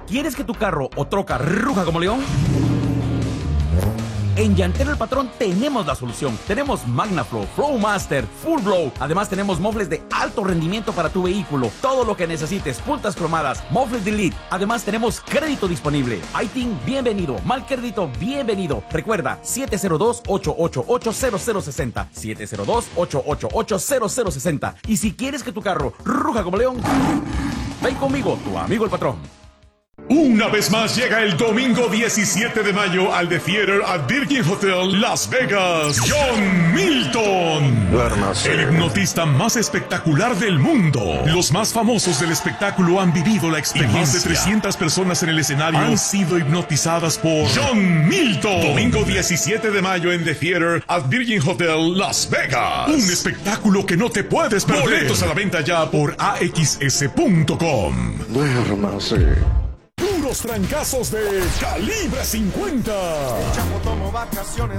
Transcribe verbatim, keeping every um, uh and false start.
¿Quieres que tu carro o troca ruja como león? En Llantero El Patrón tenemos la solución. Tenemos MagnaFlow, Flowmaster, Full Blow. Además tenemos mofles de alto rendimiento para tu vehículo. Todo lo que necesites, puntas cromadas, mofles de lead. Además tenemos crédito disponible. iTeam, bienvenido. Mal crédito, bienvenido. Recuerda, siete cero dos, ocho ocho ocho, cero cero seis cero. siete cero dos, ocho ocho ocho, cero cero seis cero. Y si quieres que tu carro ruja como león, ven conmigo, tu amigo el patrón. Una vez más llega el domingo diecisiete de mayo al The Theater at Virgin Hotel Las Vegas, John Milton, Duérmase. el hipnotista más espectacular del mundo. Los más famosos del espectáculo han vivido la experiencia. Más de trescientas personas en el escenario han sido hipnotizadas por John Milton. Domingo diecisiete de mayo en The Theater at Virgin Hotel Las Vegas. Un espectáculo que no te puedes perder. Boletos a la venta ya por A X S punto com. Duérmase. Puros trancazos de calibre cincuenta. El Chapo tomó vacaciones.